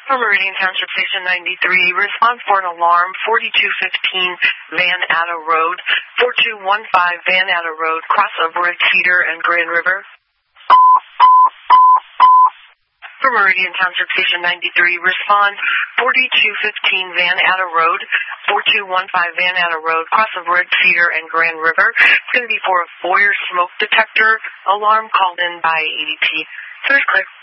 For Meridian Township Station 93, respond for an alarm, 4215 Van Atta Road, 4215 Van Atta Road, cross of Red Cedar and Grand River. For Meridian Township Station 93, respond 4215 Van Atta Road, 4215 Van Atta Road, cross of Red Cedar and Grand River. It's going to be for a foyer smoke detector alarm called in by ADP. Third click.